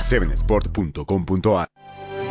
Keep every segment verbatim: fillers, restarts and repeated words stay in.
seven sport punto com punto a r.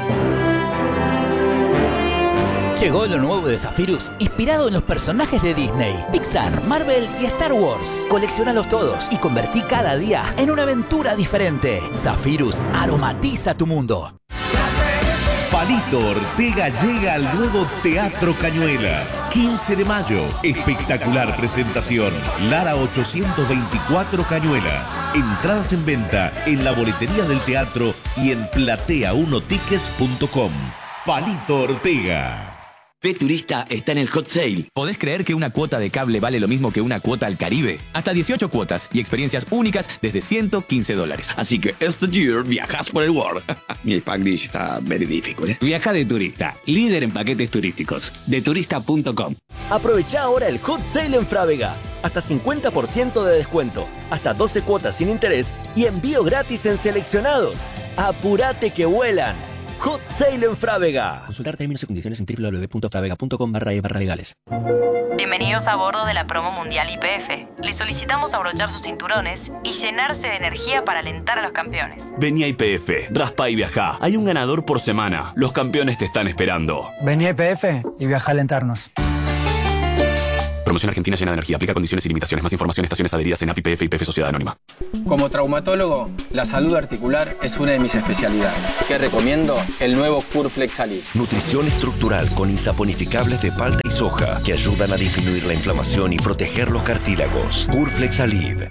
Llegó lo nuevo de Zephyrus, inspirado en los personajes de Disney, Pixar, Marvel y Star Wars. Colecciónalos todos y convertí cada día en una aventura diferente. Zephyrus aromatiza tu mundo. Palito Ortega llega al nuevo Teatro Cañuelas. quince de mayo. Espectacular presentación. Lara ochocientos veinticuatro Cañuelas. Entradas en venta en la boletería del teatro y en platea uno tickets punto com. Palito Ortega. P Turista está en el hot sale. ¿Podés creer que una cuota de cable vale lo mismo que una cuota al Caribe? Hasta dieciocho cuotas y experiencias únicas desde ciento quince dólares. Así que este year viajas por el world. Mi Spanglish está very difficult, ¿eh? Viaja de turista, líder en paquetes turísticos. de turista punto com. Aprovecha ahora el hot sale en Frávega. Hasta cincuenta por ciento de descuento, hasta doce cuotas sin interés y envío gratis en seleccionados. ¡Apurate que vuelan! Hot Sale en Frávega. Consultar términos y condiciones en w w w punto frávega punto com barra e barra legales. Bienvenidos a bordo de la promo mundial I P F. Les solicitamos abrochar sus cinturones y llenarse de energía para alentar a los campeones. Vení a I P F, raspa y viajá. Hay un ganador por semana. Los campeones te están esperando. Vení a I P F y viajá a alentarnos. Promoción Argentina llena de energía. Aplica condiciones y limitaciones. Más información en estaciones adheridas en A P I P F y P F Sociedad Anónima. Como traumatólogo, la salud articular es una de mis especialidades. ¿Qué recomiendo? El nuevo Curflex Alive. Nutrición estructural con insaponificables de palta y soja que ayudan a disminuir la inflamación y proteger los cartílagos. Curflex Alive.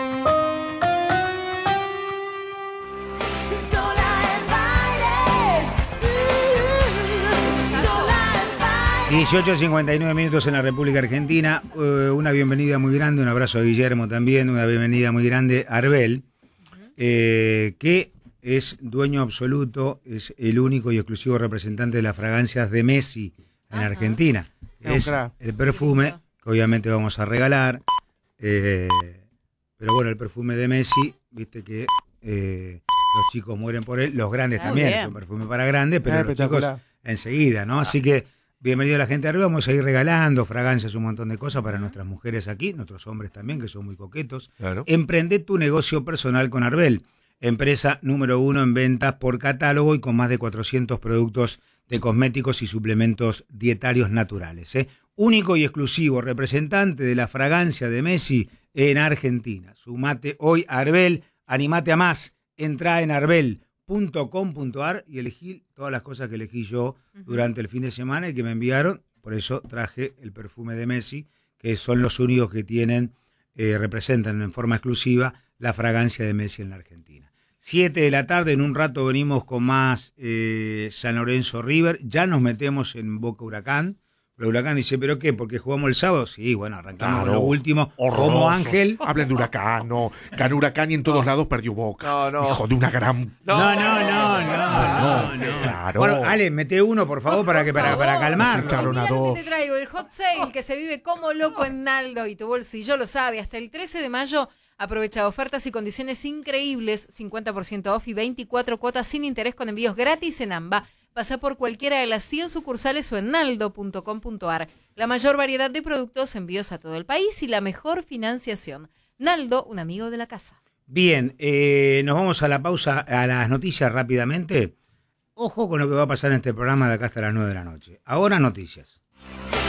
dieciocho cincuenta y nueve minutos en la República Argentina. Uh, una bienvenida muy grande, un abrazo a Guillermo también, una bienvenida muy grande a Arbel, eh, que es dueño absoluto, es el único y exclusivo representante de las fragancias de Messi en Ajá. Argentina. Es el perfume que obviamente vamos a regalar, eh, pero bueno, el perfume de Messi, viste que eh, los chicos mueren por él, los grandes oh, también, bien. Es un perfume para grandes, pero los chicos enseguida, ¿no? Así que bienvenido a la gente de arriba, vamos a ir regalando fragancias, un montón de cosas para nuestras mujeres aquí, nuestros hombres también, que son muy coquetos. Claro. Emprende tu negocio personal con Arbel, empresa número uno en ventas por catálogo y con más de cuatrocientos productos de cosméticos y suplementos dietarios naturales. ¿eh? Único y exclusivo representante de la fragancia de Messi en Argentina. Sumate hoy a Arbel, animate a más, entra en arbel punto com punto a r y elegí todas las cosas que elegí yo uh-huh. durante el fin de semana y que me enviaron, por eso traje el perfume de Messi, que son los únicos que tienen, eh, representan en forma exclusiva la fragancia de Messi en la Argentina. Siete de la tarde, en un rato venimos con más eh, San Lorenzo River, ya nos metemos en Boca Huracán. Pero Huracán dice, ¿pero qué? ¿Porque jugamos el sábado? Sí, bueno, arrancamos claro, con lo último. Horroroso. Como Ángel. Hablen de Huracán, no. Ganó Huracán y en todos no. lados perdió Boca. No, no. Hijo de una gran... No, no, no, no, no. no, no. Claro. Bueno, Ale, mete uno, por favor, para que para, para calmar. Te traigo el hot sale que se vive como loco en Naldo y tu bolsillo lo sabe. Hasta el trece de mayo aprovecha ofertas y condiciones increíbles. cincuenta por ciento off y veinticuatro cuotas sin interés con envíos gratis en AMBA. Pasa por cualquiera de las cien sucursales o en naldo punto com punto a r. La mayor variedad de productos, envíos a todo el país y la mejor financiación. Naldo, un amigo de la casa. Bien, eh, nos vamos a la pausa, a las noticias rápidamente. Ojo con lo que va a pasar en este programa de acá hasta las nueve de la noche. Ahora noticias.